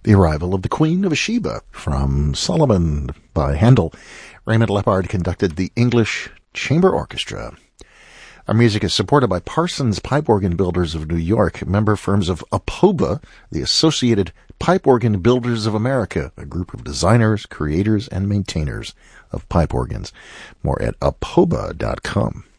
The Arrival of the Queen of Sheba from Solomon by Handel. Raymond Lepard conducted the English Chamber Orchestra. Our music is supported by Parsons Pipe Organ Builders of New York, member firms of APOBA, the Associated Pipe Organ Builders of America, a group of designers, creators, and maintainers of pipe organs. More at apoba.com.